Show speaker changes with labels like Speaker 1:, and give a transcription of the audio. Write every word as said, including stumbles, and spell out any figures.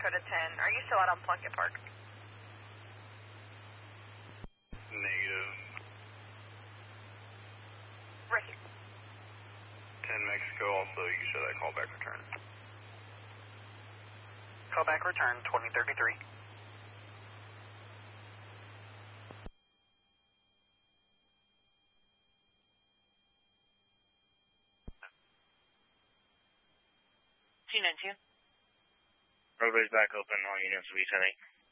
Speaker 1: Dakota ten. Are you still out on Plunkett Park?
Speaker 2: Negative.
Speaker 1: Ricky.
Speaker 2: ten Mexico, also you said I call back return.
Speaker 3: Call back return, twenty thirty-three.
Speaker 4: G nineteen.
Speaker 5: Roadway's back open, all units resetting.